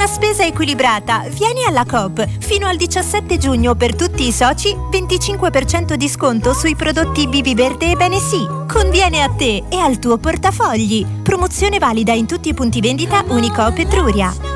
una spesa equilibrata. Vieni alla Coop. Fino al 17 giugno per tutti i soci 25% di sconto sui prodotti Bibi Verde e Bene Sì. Conviene a te e al tuo portafogli. Promozione valida in tutti i punti vendita Unicoop Etruria.